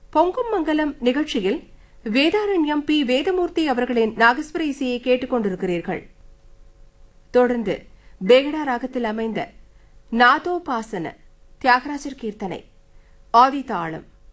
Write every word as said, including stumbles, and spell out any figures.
பொங்கும் மங்கலம் நிகழ்ச்சியில் வேதாரண்யம் பி வேதமூர்த்தி அவர்களின் நாகஸ்வர இசையை கேட்டுக் கொண்டிருக்கிறீர்கள். தொடர்ந்து பேகடா ராகத்தில் அமைந்த நாதோபாசன தியாகராஜர் கீர்த்தனை ஆதி தாளம்.